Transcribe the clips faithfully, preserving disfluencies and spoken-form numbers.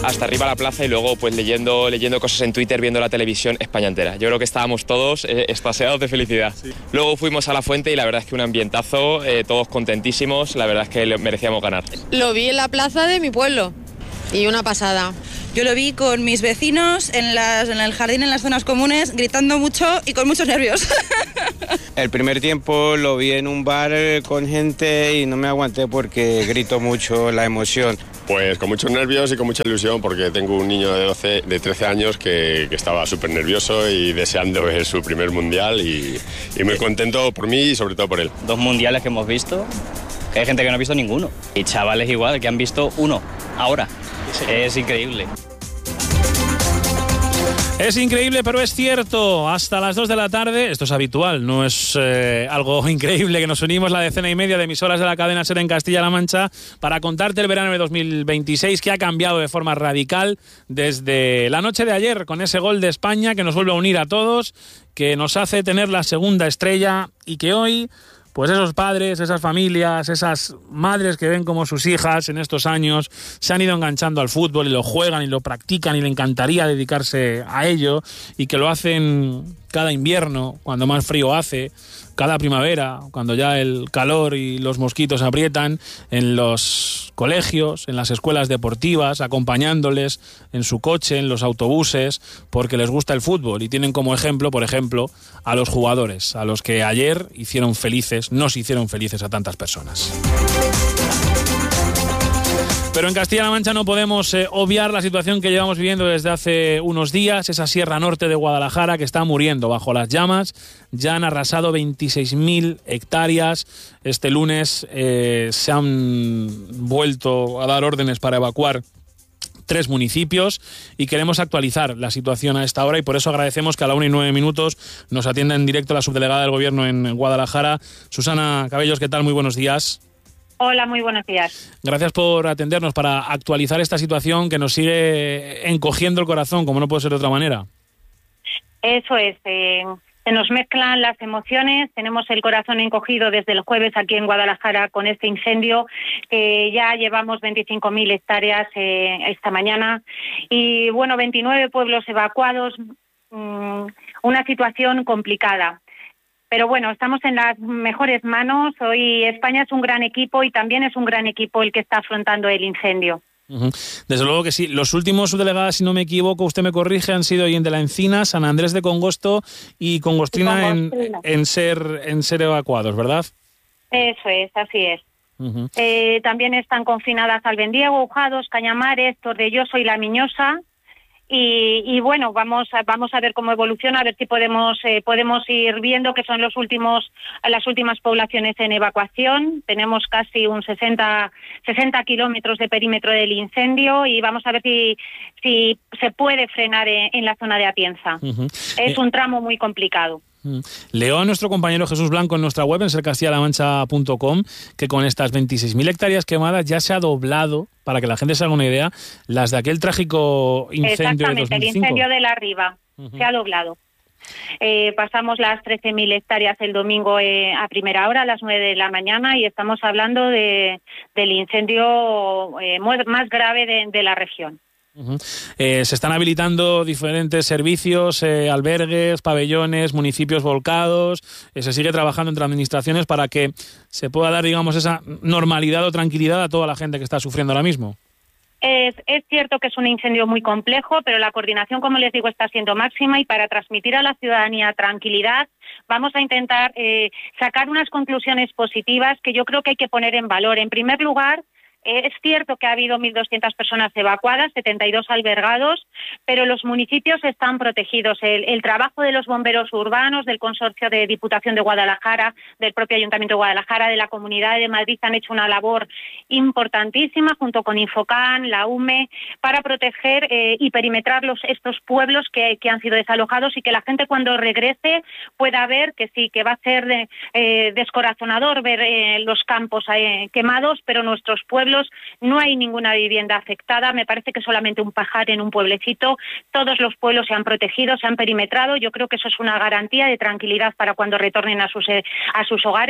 hasta arriba a la plaza y luego pues leyendo, leyendo cosas en Twitter, viendo la televisión España entera. Yo creo que estábamos todos eh, extasiados de felicidad. Sí. Luego fuimos a la fuente y la verdad es que un ambientazo, eh, todos contentísimos, la verdad es que merecíamos ganar. Lo vi en la plaza de mi pueblo y una pasada. Yo lo vi con mis vecinos en, las, en el jardín, en las zonas comunes, gritando mucho y con muchos nervios. El primer tiempo lo vi en un bar con gente y no me aguanté porque grito mucho la emoción. Pues con muchos nervios y con mucha ilusión porque tengo un niño de, doce, de trece años que, que estaba súper nervioso y deseando ver su primer mundial y, y muy contento por mí y sobre todo por él. Dos mundiales que hemos visto, que hay gente que no ha visto ninguno y chavales igual que han visto uno ahora. Es increíble. Es increíble, pero es cierto. Hasta las dos de la tarde, esto es habitual, no es eh, algo increíble que nos unimos la decena y media de emisoras de la cadena SER en Castilla-La Mancha para contarte el verano de dos mil veintiséis que ha cambiado de forma radical desde la noche de ayer con ese gol de España que nos vuelve a unir a todos, que nos hace tener la segunda estrella y que hoy... pues esos padres, esas familias, esas madres que ven como sus hijas en estos años se han ido enganchando al fútbol y lo juegan y lo practican y le encantaría dedicarse a ello y que lo hacen cada invierno, cuando más frío hace, cada primavera, cuando ya el calor y los mosquitos aprietan, en los colegios, en las escuelas deportivas, acompañándoles en su coche, en los autobuses, porque les gusta el fútbol y tienen como ejemplo, por ejemplo, a los jugadores, a los que ayer hicieron felices, nos hicieron felices a tantas personas. Pero en Castilla-La Mancha no podemos eh, obviar la situación que llevamos viviendo desde hace unos días, esa sierra norte de Guadalajara que está muriendo bajo las llamas. Ya han arrasado veintiséis mil hectáreas. Este lunes eh, se han vuelto a dar órdenes para evacuar tres municipios y queremos actualizar la situación a esta hora y por eso agradecemos que a la una y nueve minutos nos atienda en directo la subdelegada del Gobierno en Guadalajara. Susana Cabellos, ¿qué tal? Muy buenos días. Hola, muy buenos días. Gracias por atendernos para actualizar esta situación que nos sigue encogiendo el corazón, como no puede ser de otra manera. Eso es, eh, se nos mezclan las emociones, tenemos el corazón encogido desde el jueves aquí en Guadalajara con este incendio, que ya llevamos veinticinco mil hectáreas eh, esta mañana y bueno, veintinueve pueblos evacuados, mmm, una situación complicada. Pero bueno, estamos en las mejores manos. Hoy España es un gran equipo y también es un gran equipo el que está afrontando el incendio. Uh-huh. Desde luego que sí. Los últimos subdelegados, si no me equivoco, usted me corrige, han sido Hoyén de la Encina, San Andrés de Congosto y Congostrina, y Congostrina. En, en, ser, en ser evacuados, ¿verdad? Eso es, así es. Uh-huh. Eh, también están confinadas Albendiego, Ujados, Cañamares, Tordelloso y La Miñosa. Y, y bueno, vamos a, vamos a ver cómo evoluciona, a ver si podemos eh, podemos ir viendo que son los últimos las últimas poblaciones en evacuación. Tenemos casi un sesenta kilómetros de perímetro del incendio y vamos a ver si si se puede frenar en, en la zona de Atienza. Uh-huh. Es eh... un tramo muy complicado. Leo a nuestro compañero Jesús Blanco en nuestra web, en ser castilla la mancha punto com, que con estas veintiséis mil hectáreas quemadas ya se ha doblado, para que la gente se haga una idea, las de aquel trágico incendio de dos mil cinco. Exactamente, el incendio de la Riva. Uh-huh. Se ha doblado. Eh, pasamos las trece mil hectáreas el domingo eh, a primera hora, a las nueve de la mañana, y estamos hablando de, del incendio eh, más grave de, de la región. Uh-huh. Eh, se están habilitando diferentes servicios, eh, albergues, pabellones, municipios volcados. Eh, se sigue trabajando entre administraciones para que se pueda dar, digamos, esa normalidad o tranquilidad a toda la gente que está sufriendo ahora mismo. Es, es cierto que es un incendio muy complejo, pero la coordinación, como les digo, está siendo máxima y para transmitir a la ciudadanía tranquilidad vamos a intentar eh, sacar unas conclusiones positivas que yo creo que hay que poner en valor. En primer lugar, es cierto que ha habido mil doscientas personas evacuadas, setenta y dos albergados, pero los municipios están protegidos. El, el trabajo de los bomberos urbanos, del Consorcio de Diputación de Guadalajara, del propio Ayuntamiento de Guadalajara, de la Comunidad de Madrid, han hecho una labor importantísima junto con Infocan, la U M E, para proteger eh, y perimetrar los, estos pueblos que, que han sido desalojados y que la gente cuando regrese pueda ver que sí, que va a ser de, eh, descorazonador ver eh, los campos eh, quemados, pero nuestros pueblos no hay ninguna vivienda afectada. Me parece que solamente un pajar en un pueblecito. Todos los pueblos se han protegido, se han perimetrado. Yo creo que eso es una garantía de tranquilidad para cuando retornen a sus, a sus hogares.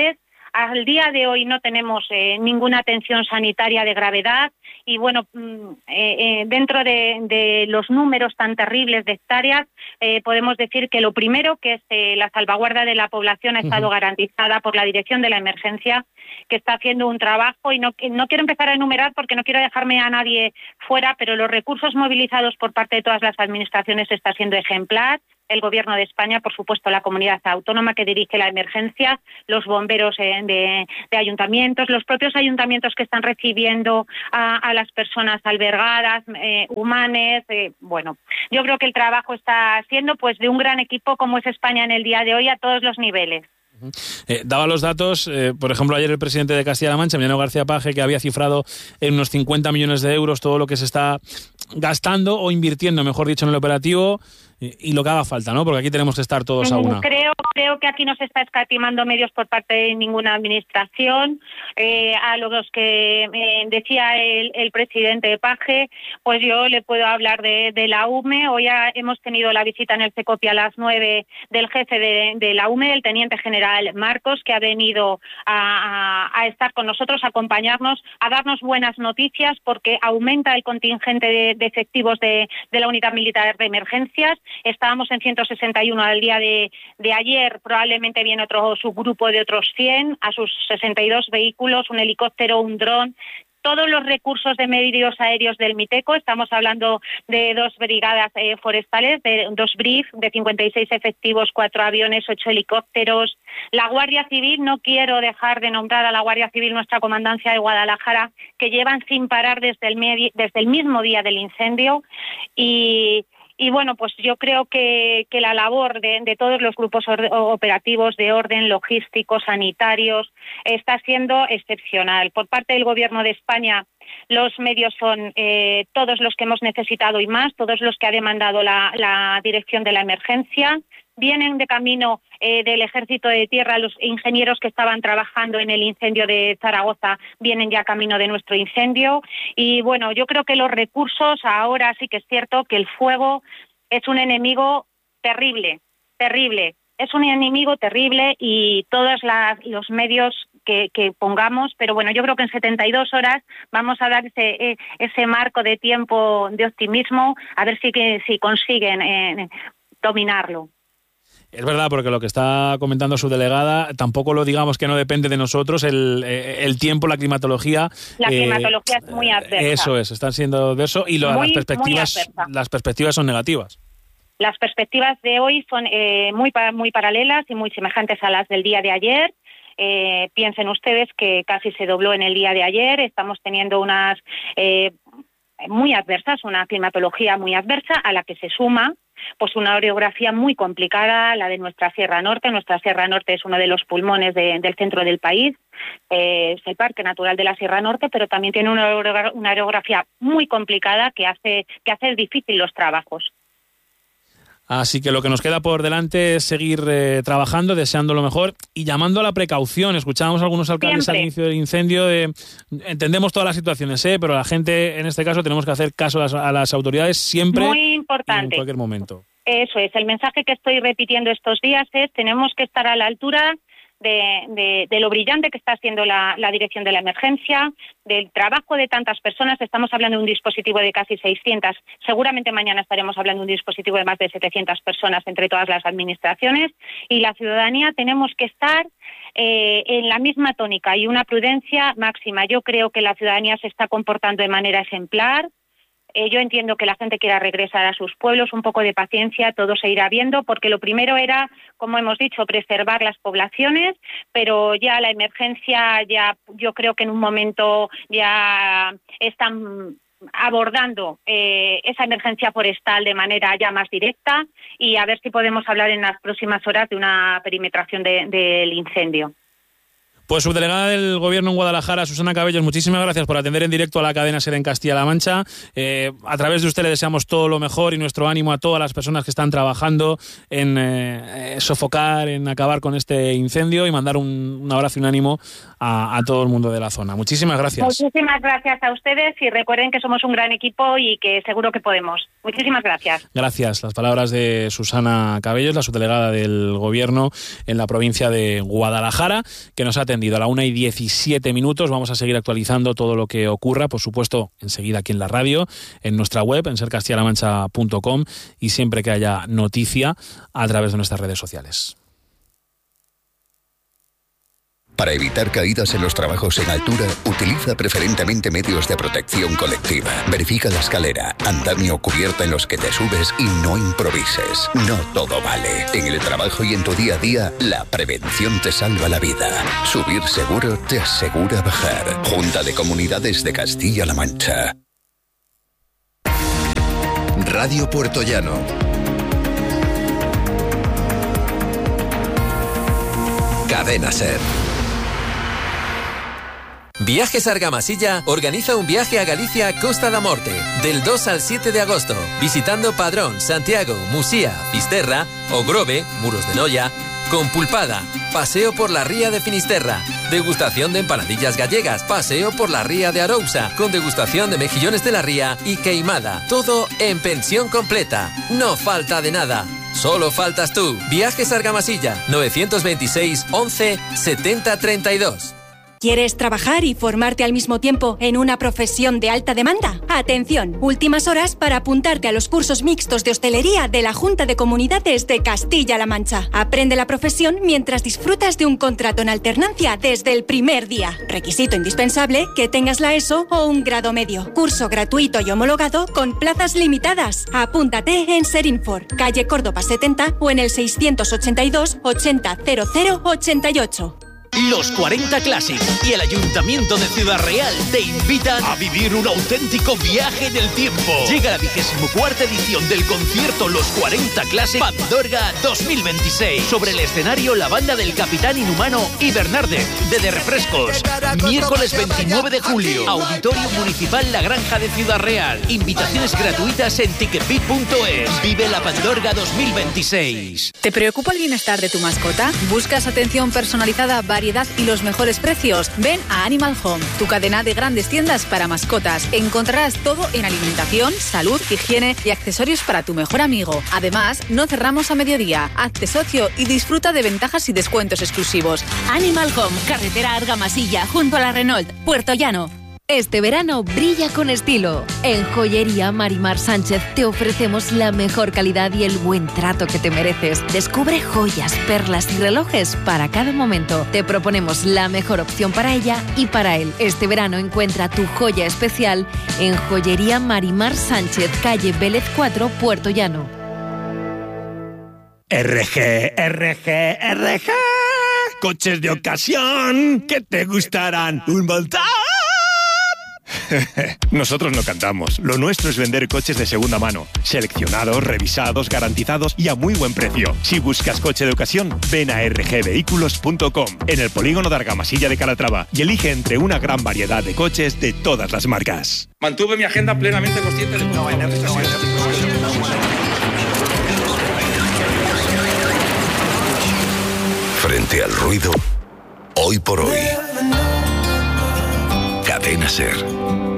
Al día de hoy no tenemos eh, ninguna atención sanitaria de gravedad y, bueno, eh, eh, dentro de, de los números tan terribles de hectáreas, eh, podemos decir que lo primero, que es eh, la salvaguarda de la población, ha estado uh-huh. garantizada por la Dirección de la Emergencia, que está haciendo un trabajo, y no, no quiero empezar a enumerar porque no quiero dejarme a nadie fuera, pero los recursos movilizados por parte de todas las administraciones está siendo ejemplar. El Gobierno de España, por supuesto, la comunidad autónoma que dirige la emergencia, los bomberos eh, de, de ayuntamientos, los propios ayuntamientos que están recibiendo a, a las personas albergadas, eh, humanes. Eh, bueno, yo creo que el trabajo está siendo pues de un gran equipo como es España en el día de hoy a todos los niveles. Eh, daba los datos, eh, por ejemplo, ayer el presidente de Castilla-La Mancha, Emiliano García Paje, que había cifrado en unos cincuenta millones de euros todo lo que se está gastando o invirtiendo, mejor dicho, en el operativo, y, y lo que haga falta, ¿no? Porque aquí tenemos que estar todos a una. Creo, creo que aquí no se está escatimando medios por parte de ninguna administración. Eh, a los que eh, decía el, el presidente de Paje, pues yo le puedo hablar de, de la U M E. Hoy ya hemos tenido la visita en el Secopi a las nueve del jefe de, de la U M E, el teniente general Marcos, que ha venido a, a, a estar con nosotros, a acompañarnos, a darnos buenas noticias, porque aumenta el contingente de, de efectivos de, de la Unidad Militar de Emergencias. Estábamos en ciento sesenta y uno al día de, de ayer, probablemente viene otro subgrupo de otros cien, a sus sesenta y dos vehículos, un helicóptero, un dron. Todos los recursos de medios aéreos del Miteco, estamos hablando de dos brigadas eh, forestales, de dos B R I F, de cincuenta y seis efectivos, cuatro aviones, ocho helicópteros. La Guardia Civil, no quiero dejar de nombrar a la Guardia Civil, nuestra comandancia de Guadalajara, que llevan sin parar desde el, medi- desde el mismo día del incendio. Y... Y bueno, pues yo creo que, que la labor de, de todos los grupos or, operativos de orden, logísticos, sanitarios, está siendo excepcional. Por parte del Gobierno de España, los medios son eh, todos los que hemos necesitado y más, todos los que ha demandado la, la Dirección de la Emergencia. Vienen de camino eh, del Ejército de Tierra, los ingenieros que estaban trabajando en el incendio de Zaragoza vienen ya camino de nuestro incendio. Y bueno, yo creo que los recursos, ahora sí que es cierto que el fuego es un enemigo terrible, terrible. Es un enemigo terrible y todos las, los medios que, que pongamos, pero bueno, yo creo que en setenta y dos horas vamos a dar ese, ese marco de tiempo de optimismo, a ver si, que, si consiguen eh, dominarlo. Es verdad, porque lo que está comentando su delegada, tampoco lo digamos que no depende de nosotros, el, el tiempo, la climatología. La climatología eh, es muy adversa. Eso es, están siendo adversos y lo, muy, las perspectivas las perspectivas son negativas. Las perspectivas de hoy son eh, muy, muy paralelas y muy semejantes a las del día de ayer. Eh, piensen ustedes que casi se dobló en el día de ayer, estamos teniendo unas eh, muy adversas, una climatología muy adversa a la que se suma pues una orografía muy complicada, la de nuestra Sierra Norte. Nuestra Sierra Norte es uno de los pulmones de, del centro del país, eh, es el Parque Natural de la Sierra Norte, pero también tiene una, una orografía muy complicada que hace, que hace difícil los trabajos. Así que lo que nos queda por delante es seguir eh, trabajando, deseando lo mejor y llamando a la precaución. Escuchábamos a algunos alcaldes Siempre. al inicio del incendio. De, entendemos todas las situaciones, ¿eh? Pero la gente, en este caso, tenemos que hacer caso a las, a las autoridades siempre. Muy importante. En cualquier momento. Eso es. El mensaje que estoy repitiendo estos días es: tenemos que estar a la altura De, de, de lo brillante que está haciendo la, la Dirección de la Emergencia, del trabajo de tantas personas. Estamos hablando de un dispositivo de casi seiscientas, seguramente mañana estaremos hablando de un dispositivo de más de setecientas personas entre todas las administraciones, y la ciudadanía tenemos que estar eh, en la misma tónica y una prudencia máxima. Yo creo que la ciudadanía se está comportando de manera ejemplar. Eh, yo entiendo que la gente quiera regresar a sus pueblos, un poco de paciencia, todo se irá viendo, porque lo primero era, como hemos dicho, preservar las poblaciones, pero ya la emergencia, ya yo creo que en un momento ya están abordando eh, esa emergencia forestal de manera ya más directa, y a ver si podemos hablar en las próximas horas de una perimetración de, del incendio. Pues subdelegada del Gobierno en Guadalajara, Susana Cabellos, muchísimas gracias por atender en directo a la cadena SER en Castilla-La Mancha. Eh, a través de usted le deseamos todo lo mejor y nuestro ánimo a todas las personas que están trabajando en eh, sofocar, en acabar con este incendio, y mandar un, un abrazo y un ánimo a, a todo el mundo de la zona. Muchísimas gracias. Muchísimas gracias a ustedes, y recuerden que somos un gran equipo y que seguro que podemos. Muchísimas gracias. Gracias. Las palabras de Susana Cabellos, la subdelegada del Gobierno en la provincia de Guadalajara, que nos ha atendido. encendido. A la una y diecisiete minutos vamos a seguir actualizando todo lo que ocurra, por supuesto, enseguida aquí en la radio, en nuestra web, en ser castilla la mancha punto com, y siempre que haya noticia a través de nuestras redes sociales. Para evitar caídas en los trabajos en altura, utiliza preferentemente medios de protección colectiva. Verifica la escalera, andamio o cubierta en los que te subes y no improvises. No todo vale. En el trabajo y en tu día a día, la prevención te salva la vida. Subir seguro te asegura bajar. Junta de Comunidades de Castilla-La Mancha. Radio Puertollano. Cadena SER. Viajes Argamasilla organiza un viaje a Galicia Costa da Morte del dos al siete de agosto, visitando Padrón, Santiago, Musía, Fisterra, Ogrove, Muros de Noia, Compulpada, paseo por la Ría de Finisterra, degustación de empanadillas gallegas, paseo por la Ría de Arousa, con degustación de mejillones de la Ría y queimada. Todo en pensión completa. No falta de nada. Solo faltas tú. Viajes Argamasilla, novecientos veintiséis, once, setenta, treinta y dos. ¿Quieres trabajar y formarte al mismo tiempo en una profesión de alta demanda? Atención, últimas horas para apuntarte a los cursos mixtos de hostelería de la Junta de Comunidades de Castilla-La Mancha. Aprende la profesión mientras disfrutas de un contrato en alternancia desde el primer día. Requisito indispensable, que tengas la ESO o un grado medio. Curso gratuito y homologado con plazas limitadas. Apúntate en Serinfor, calle Córdoba setenta o en el seiscientos ochenta y dos, ochenta, cero cero, ochenta y ocho. Los cuarenta Classic y el Ayuntamiento de Ciudad Real te invitan a vivir un auténtico viaje en el tiempo. Llega la vigésimo cuarta edición del concierto Los cuarenta Classic Pandorga dos mil veintiséis. Sobre el escenario, la banda del Capitán Inhumano y Bernarde, de De Refrescos. Miércoles veintinueve de julio, Auditorio Municipal La Granja de Ciudad Real. Invitaciones gratuitas en ticketbit punto es. Vive la Pandorga dos mil veintiséis. ¿Te preocupa el bienestar de tu mascota? ¿Buscas atención personalizada, variedad y los mejores precios? Ven a Animal Home, tu cadena de grandes tiendas para mascotas. Encontrarás todo en alimentación, salud, higiene y accesorios para tu mejor amigo. Además, no cerramos a mediodía. Hazte socio y disfruta de ventajas y descuentos exclusivos. Animal Home, carretera Argamasilla, junto a la Renault, Puertollano. Este verano brilla con estilo. En Joyería Marimar Sánchez te ofrecemos la mejor calidad y el buen trato que te mereces. Descubre joyas, perlas y relojes para cada momento. Te proponemos la mejor opción para ella y para él. Este verano encuentra tu joya especial en Joyería Marimar Sánchez, calle Vélez cuatro, Puertollano. R G, R G, R G. Coches de ocasión que te gustarán un montón. Nosotros no cantamos. Lo nuestro es vender coches de segunda mano, seleccionados, revisados, garantizados y a muy buen precio. Si buscas coche de ocasión, ven a r g vehículos punto com, en el polígono de Argamasilla de Calatrava, y elige entre una gran variedad de coches de todas las marcas. Mantuve mi agenda plenamente consciente de todo. Frente al ruido, hoy por hoy. Cadena SER.